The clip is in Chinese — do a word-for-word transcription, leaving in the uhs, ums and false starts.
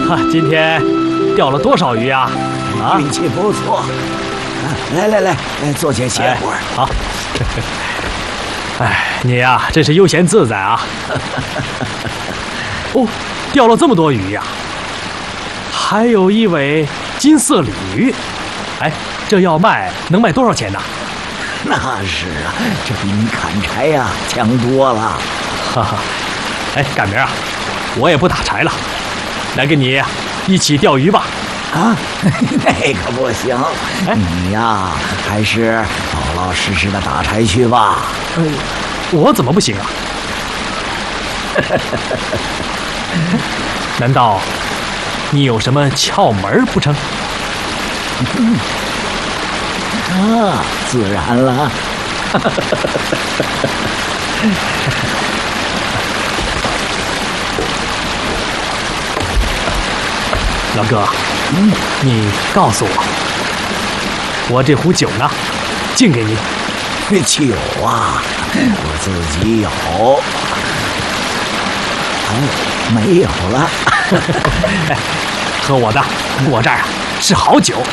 哈，今天钓了多少鱼啊？啊， 运气不错。来来来，来坐下歇会儿。 哎、好。哎，你呀、啊，真是悠闲自在啊！哦，钓了这么多鱼呀、啊，还有一尾金色鲤鱼。哎，这要卖能卖多少钱呢？ 那是啊，这比你砍柴呀、啊、强多了。 哈哈，哎，赶明儿啊，我也不打柴了，来跟你一起钓鱼吧。 啊，那可不行！哎，你呀，还是老老实实的打柴去吧。 呃，我怎么不行啊？难道你有什么窍门不成？ 啊，自然了。 老哥，嗯，你告诉我，我这壶酒呢，敬给你。 酒啊，我自己有。哎，没有了。 喝我的，我这儿啊是好酒。